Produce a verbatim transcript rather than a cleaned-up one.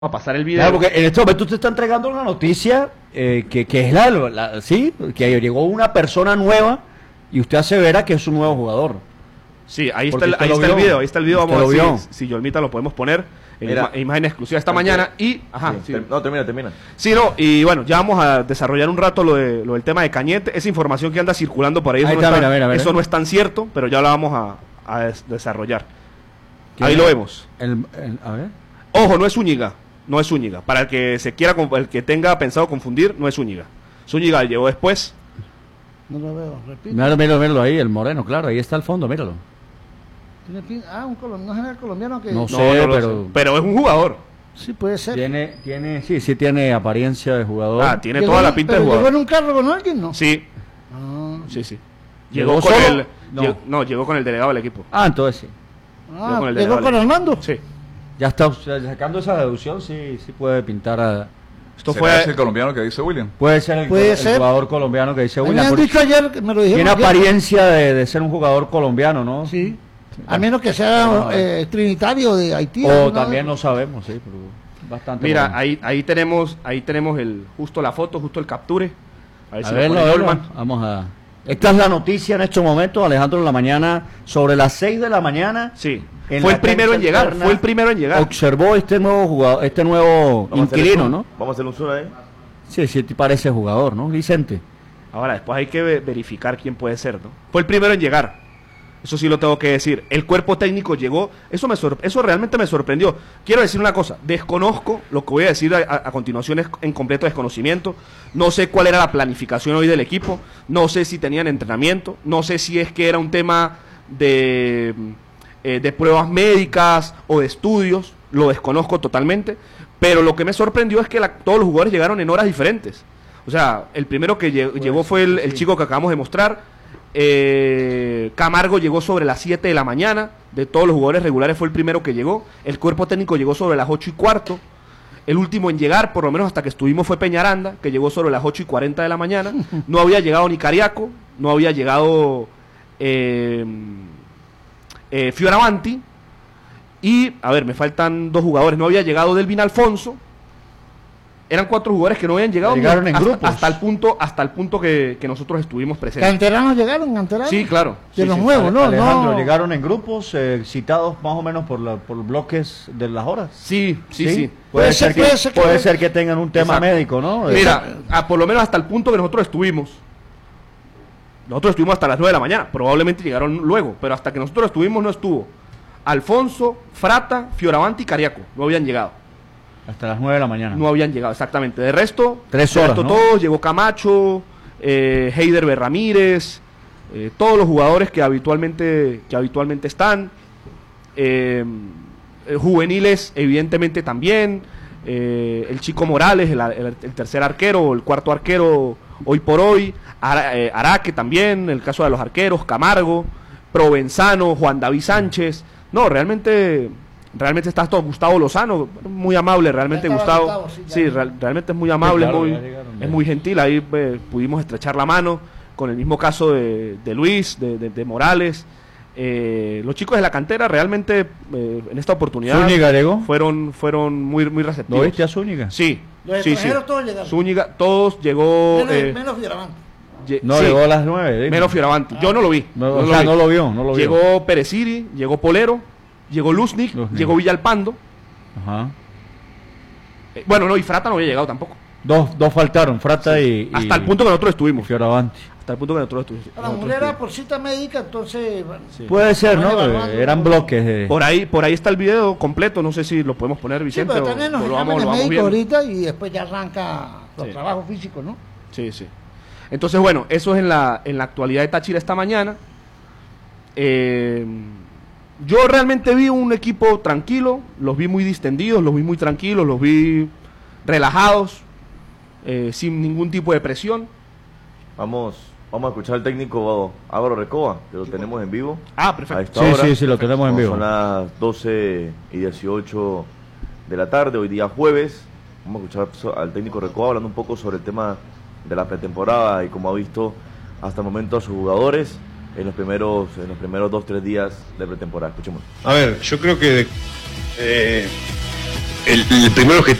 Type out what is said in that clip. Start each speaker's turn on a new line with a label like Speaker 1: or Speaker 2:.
Speaker 1: a pasar el video.
Speaker 2: Claro, porque en este momento usted está entregando una noticia eh, que, que es la, la, sí, que llegó una persona nueva y usted asevera que es un nuevo jugador.
Speaker 1: Sí, ahí está, el, ahí está el video, ahí está el video, vamos a ver si, si Yolmita lo podemos poner en ima, imagen exclusiva esta mañana y... Ajá,
Speaker 3: sí,
Speaker 1: sí.
Speaker 3: ter, no, termina, termina.
Speaker 1: Sí, no, y bueno, ya vamos a desarrollar un rato lo, de, lo del tema de Cañete, esa información que anda circulando por ahí,
Speaker 2: ahí
Speaker 1: eso,
Speaker 2: está,
Speaker 1: no, está,
Speaker 2: mira, mira,
Speaker 1: eso
Speaker 2: mira.
Speaker 1: no es tan cierto, pero ya lo vamos a, a des desarrollar. Ahí
Speaker 2: es?
Speaker 1: lo vemos.
Speaker 2: El, el, a ver.
Speaker 1: Ojo, no es Zúñiga, no es Zúñiga. Para el que se quiera, el que tenga pensado confundir, no es Zúñiga. Zúñiga llegó después.
Speaker 4: No lo veo, repito.
Speaker 2: Míralo, míralo, míralo ahí, el moreno, claro, ahí está al fondo, míralo.
Speaker 4: ¿Tiene pin? Ah, un colombiano, no es el colombiano que...
Speaker 2: No sé,
Speaker 1: no, no lo
Speaker 2: pero...
Speaker 1: sé. Pero es un jugador.
Speaker 4: Sí, puede ser.
Speaker 2: Tiene, tiene, sí, sí tiene apariencia de jugador.
Speaker 1: Ah, tiene
Speaker 4: Llegó
Speaker 1: toda
Speaker 4: en-
Speaker 1: la pinta de
Speaker 4: pero
Speaker 1: jugador.
Speaker 4: ¿Llegó en un carro con alguien, no?
Speaker 1: Sí,
Speaker 4: Ah,
Speaker 1: sí, sí.
Speaker 2: ¿Llegó
Speaker 1: Llegó, con
Speaker 2: solo?
Speaker 1: el...
Speaker 2: No.
Speaker 1: Llegó, no, llegó con el delegado del equipo.
Speaker 2: Ah, entonces sí.
Speaker 4: ah
Speaker 1: con el
Speaker 4: llegó
Speaker 1: delegado
Speaker 4: con
Speaker 1: del-
Speaker 4: Hernando.
Speaker 1: Sí.
Speaker 2: Ya está, o sea, sacando esa deducción, sí, sí puede pintar a...
Speaker 1: Esto
Speaker 5: ¿Será
Speaker 1: fue...
Speaker 5: ese colombiano que dice William?
Speaker 2: Puede ser el,
Speaker 4: Puede
Speaker 2: el
Speaker 4: ser.
Speaker 2: jugador colombiano que dice
Speaker 4: A mí me
Speaker 2: William.
Speaker 4: han
Speaker 2: porque
Speaker 4: dicho ayer, que me lo dijeron
Speaker 2: tiene
Speaker 4: ayer.
Speaker 2: apariencia de, de ser un jugador colombiano, ¿no?
Speaker 4: Sí. A menos que sea eh, trinitario de Haití.
Speaker 2: O
Speaker 4: alguna
Speaker 2: también
Speaker 4: vez.
Speaker 2: no sabemos, sí, pero bastante.
Speaker 1: Mira,
Speaker 2: bueno.
Speaker 1: ahí, ahí tenemos ahí tenemos el justo la foto, justo el capture. A ver
Speaker 2: A
Speaker 1: si
Speaker 2: verlo,
Speaker 1: lo
Speaker 2: a
Speaker 1: pone
Speaker 2: verlo.
Speaker 1: Yolman.
Speaker 2: Vamos a... Esta es la noticia en estos momentos, Alejandro, en la mañana, sobre las seis de la mañana.
Speaker 1: Sí.
Speaker 2: En
Speaker 1: Fue
Speaker 2: la
Speaker 1: el primero
Speaker 2: cancha
Speaker 1: en llegar,
Speaker 2: alterna,
Speaker 1: fue el primero en llegar.
Speaker 2: Observó este nuevo jugador, este nuevo
Speaker 3: Vamos a hacerle
Speaker 2: inquilino,
Speaker 3: zoom.
Speaker 2: ¿no?
Speaker 3: Vamos a hacer un zoom ahí.
Speaker 2: Sí, sí, te parece jugador, ¿no, Vicente?
Speaker 1: Ahora, después hay que ve- verificar quién puede ser, ¿no? Fue el primero en llegar. Eso sí lo tengo que decir. El cuerpo técnico llegó. Eso me sor- eso realmente me sorprendió. Quiero decir una cosa. Desconozco lo que voy a decir a, a- a continuación es en completo desconocimiento. No sé cuál era la planificación hoy del equipo. No sé si tenían entrenamiento. No sé si es que era un tema de, eh, de pruebas médicas o de estudios. Lo desconozco totalmente. Pero lo que me sorprendió es que la- todos los jugadores llegaron en horas diferentes. O sea, el primero que lle- llegó fue el, el chico que acabamos de mostrar. Eh, Camargo llegó sobre las siete de la mañana. De todos los jugadores regulares fue el primero que llegó. El cuerpo técnico llegó sobre las ocho y cuarto. El último en llegar, por lo menos hasta que estuvimos, fue Peñaranda, que llegó sobre las ocho y cuarenta de la mañana. No había llegado ni Cariaco, no había llegado eh, eh, Fioravanti. Y, a ver, me faltan dos jugadores. No había llegado Delvin Alfonso. Eran cuatro jugadores que no habían llegado
Speaker 2: Llegaron
Speaker 1: ni-
Speaker 2: en
Speaker 1: hasta,
Speaker 2: grupos.
Speaker 1: hasta el punto, hasta el punto que, que nosotros estuvimos presentes.
Speaker 4: Canteranos llegaron, canteranos.
Speaker 1: Sí, claro.
Speaker 4: De
Speaker 1: Sí,
Speaker 4: los
Speaker 1: sí.
Speaker 4: nuevos, ¿no?
Speaker 2: Alejandro,
Speaker 4: no.
Speaker 2: llegaron en grupos eh, citados más o menos por, la, por bloques de las horas.
Speaker 1: Sí, sí, sí.
Speaker 2: Puede,
Speaker 4: Puede
Speaker 2: ser,
Speaker 4: ser,
Speaker 2: que,
Speaker 4: puede ser que-
Speaker 2: puede ser que tengan un tema
Speaker 1: Exacto.
Speaker 2: médico, ¿no?
Speaker 1: Mira, a, por lo menos hasta el punto que nosotros estuvimos. Nosotros estuvimos hasta las nueve de la mañana. Probablemente llegaron luego, pero hasta que nosotros estuvimos no estuvo Alfonso, Frata, Fioravanti y Cariaco. No habían llegado.
Speaker 2: Hasta las nueve de la mañana.
Speaker 1: No habían llegado, exactamente. De resto,
Speaker 2: Tres
Speaker 1: de
Speaker 2: horas,
Speaker 1: resto
Speaker 2: ¿no?
Speaker 1: todos, llegó Camacho, eh, Heider B. Ramírez, eh, todos los jugadores que habitualmente, que habitualmente están. Eh, eh, juveniles, evidentemente también. Eh, el Chico Morales, el, el- el tercer arquero, el cuarto arquero hoy por hoy. Ara- eh, Araque también, el caso de los arqueros, Camargo, Provenzano, Juan David Sánchez. No, realmente... Realmente está todo Gustavo Lozano, muy amable, realmente
Speaker 4: Ya estaba
Speaker 1: Gustavo.
Speaker 4: Gustavo, sí, ya.
Speaker 1: Sí, real- realmente es muy amable,
Speaker 2: Sí, claro,
Speaker 1: es,
Speaker 2: ya
Speaker 1: muy,
Speaker 2: llegaron,
Speaker 1: es
Speaker 2: ya.
Speaker 1: muy gentil. Ahí eh, pudimos estrechar la mano con el mismo caso de, de Luis, de, de- de Morales. Eh, los chicos de la cantera realmente eh, en esta oportunidad
Speaker 2: Zúñiga llegó.
Speaker 1: fueron fueron muy muy receptivos.
Speaker 2: ¿Lo viste a Zúñiga?
Speaker 1: Sí,
Speaker 4: Los
Speaker 1: sí, sí.
Speaker 4: extranjeros todos llegaron.
Speaker 1: Zúñiga, todos llegó.
Speaker 4: Menos,
Speaker 1: eh,
Speaker 4: menos Fioravanti.
Speaker 1: lle-
Speaker 2: No,
Speaker 1: sí,
Speaker 2: llegó a las nueve. dime.
Speaker 1: menos Fioravanti. Yo no lo vi.
Speaker 2: No,
Speaker 1: yo
Speaker 2: o
Speaker 1: no
Speaker 2: sea,
Speaker 1: vi.
Speaker 2: no lo vio, no lo vio.
Speaker 1: Llegó Pereciri, llegó Polero, llegó Luznik,
Speaker 2: Luznik.
Speaker 1: llegó Villalpando.
Speaker 2: Ajá.
Speaker 1: Eh, bueno, no, y Frata no había llegado tampoco.
Speaker 2: Dos, dos faltaron, Frata y, y...
Speaker 1: Hasta el punto que nosotros
Speaker 2: y
Speaker 1: estuvimos.
Speaker 2: Fioravanti.
Speaker 1: Hasta el punto que nosotros estuvimos.
Speaker 4: A la
Speaker 1: nosotros
Speaker 4: mujer era
Speaker 1: estuvimos.
Speaker 4: por cita médica, entonces... bueno,
Speaker 2: Puede ser,
Speaker 4: Van
Speaker 2: ¿no?
Speaker 4: evaluando.
Speaker 2: Eh, Eran bloques de...
Speaker 1: Por ahí, por ahí está el video completo, no sé si lo podemos poner,
Speaker 4: Sí,
Speaker 1: Vicente.
Speaker 4: pero
Speaker 1: o-
Speaker 4: están en los
Speaker 1: o lo vamos,
Speaker 4: exámenes
Speaker 1: lo vamos
Speaker 4: médicos
Speaker 1: viendo.
Speaker 4: ahorita y después ya arranca los
Speaker 1: Sí.
Speaker 4: trabajos físicos, ¿no?
Speaker 1: Sí, sí. Entonces, bueno, eso es en la, en la actualidad de Táchira esta mañana. Eh, yo realmente vi un equipo tranquilo, los vi muy distendidos, los vi muy tranquilos, los vi relajados, eh, sin ningún tipo de presión.
Speaker 3: Vamos, vamos a escuchar al técnico Álvaro Recoba, que lo tenemos en vivo.
Speaker 1: Ah,
Speaker 3: A
Speaker 1: perfecto.
Speaker 3: esta
Speaker 2: Sí,
Speaker 3: hora.
Speaker 2: sí, sí, lo tenemos en
Speaker 3: Como
Speaker 2: vivo.
Speaker 3: Son las doce y dieciocho de la tarde, hoy día jueves. Vamos a escuchar so- al técnico Recoba hablando un poco sobre el tema de la pretemporada y cómo ha visto hasta el momento a sus jugadores en los primeros en los primeros dos tres días de pretemporada. Escuchemos.
Speaker 6: A ver, yo creo que eh,
Speaker 5: el, el primer objetivo